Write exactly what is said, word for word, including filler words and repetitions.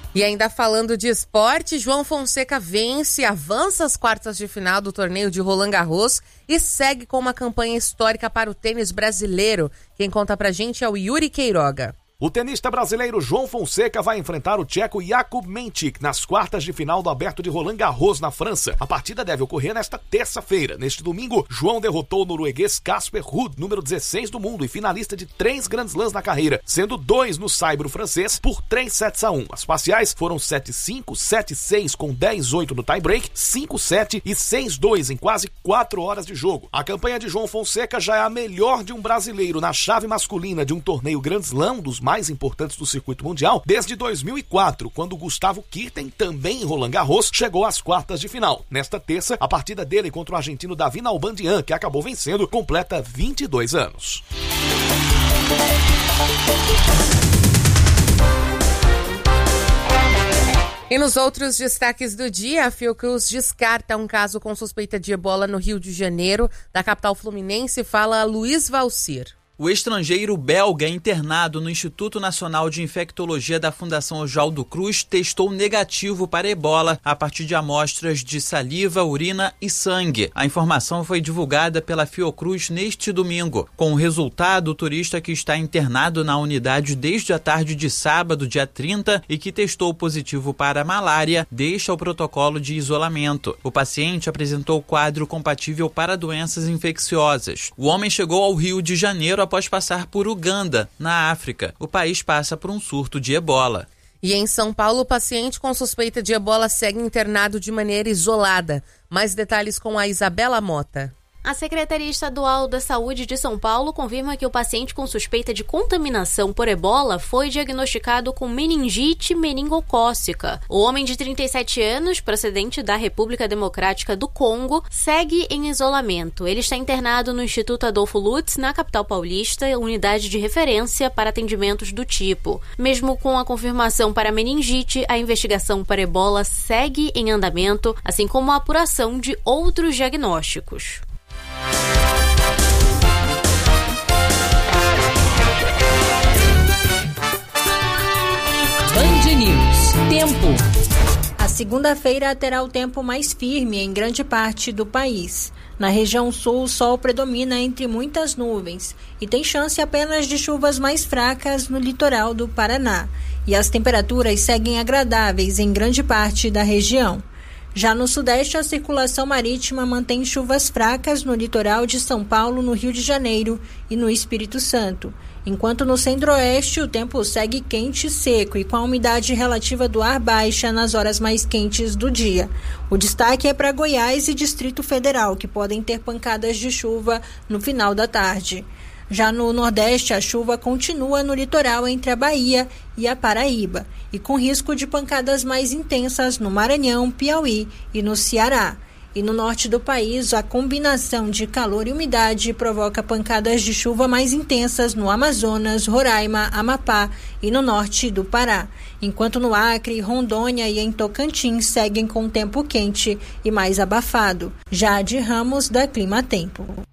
E ainda falando de esporte, João Fonseca vence, avança às quartas de final do torneio de Roland Garros e segue com uma campanha histórica para o tênis brasileiro. Quem conta pra gente é o Yuri Queiroga. O tenista brasileiro João Fonseca vai enfrentar o tcheco Jakub Mentík nas quartas de final do Aberto de Roland Garros, na França. A partida deve ocorrer nesta terça-feira. Neste domingo, João derrotou o norueguês Casper Ruud, número dezesseis do mundo e finalista de três Grand Slams na carreira, sendo dois no saibro francês por três sets a um. As parciais foram sete a cinco, sete a seis com dez a oito no tie-break, cinco a sete e seis a dois em quase quatro horas de jogo. A campanha de João Fonseca já é a melhor de um brasileiro na chave masculina de um torneio Grand Slam, dos mais importantes do circuito mundial, desde dois mil e quatro, quando Gustavo Kirten, também em Roland Garros, chegou às quartas de final. Nesta terça, a partida dele contra o argentino Davi Nalbandian, que acabou vencendo, completa vinte e dois anos. E nos outros destaques do dia, a Fiocruz descarta um caso com suspeita de ebola no Rio de Janeiro. Da capital fluminense, fala Luiz Valcir. O estrangeiro belga internado no Instituto Nacional de Infectologia da Fundação Oswaldo Cruz testou negativo para ebola a partir de amostras de saliva, urina e sangue. A informação foi divulgada pela Fiocruz neste domingo. Com o resultado, o turista que está internado na unidade desde a tarde de sábado, dia trinta, e que testou positivo para malária, deixa o protocolo de isolamento. O paciente apresentou quadro compatível para doenças infecciosas. O homem chegou ao Rio de Janeiro após passar por Uganda, na África. O país passa por um surto de ebola. E em São Paulo, o paciente com suspeita de ebola segue internado de maneira isolada. Mais detalhes com a Isabela Mota. A Secretaria Estadual da Saúde de São Paulo confirma que o paciente com suspeita de contaminação por ebola foi diagnosticado com meningite meningocócica. O homem de trinta e sete anos, procedente da República Democrática do Congo, segue em isolamento. Ele está internado no Instituto Adolfo Lutz, na capital paulista, unidade de referência para atendimentos do tipo. Mesmo com a confirmação para meningite, a investigação para ebola segue em andamento, assim como a apuração de outros diagnósticos. Band News. Tempo. A segunda-feira terá o tempo mais firme em grande parte do país. Na região sul, o sol predomina entre muitas nuvens e tem chance apenas de chuvas mais fracas no litoral do Paraná. E as temperaturas seguem agradáveis em grande parte da região. Já no sudeste, a circulação marítima mantém chuvas fracas no litoral de São Paulo, no Rio de Janeiro e no Espírito Santo. Enquanto no centro-oeste, o tempo segue quente e seco e com a umidade relativa do ar baixa nas horas mais quentes do dia. O destaque é para Goiás e Distrito Federal, que podem ter pancadas de chuva no final da tarde. Já no Nordeste, a chuva continua no litoral entre a Bahia e a Paraíba, e com risco de pancadas mais intensas no Maranhão, Piauí e no Ceará. E no norte do país, a combinação de calor e umidade provoca pancadas de chuva mais intensas no Amazonas, Roraima, Amapá e no norte do Pará, enquanto no Acre, Rondônia e em Tocantins seguem com tempo quente e mais abafado. Já de Ramos, da Clima Tempo.